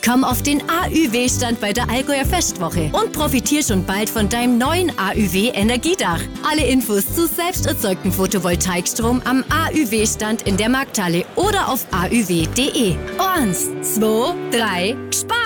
Komm auf den AÜW-Stand bei der Allgäuer Festwoche und profitier schon bald von deinem neuen AÜW-Energiedach. Alle Infos zu selbst erzeugtem Photovoltaikstrom am AÜW-Stand in der Markthalle oder auf aüw.de. 1, 2, 3, Spaß!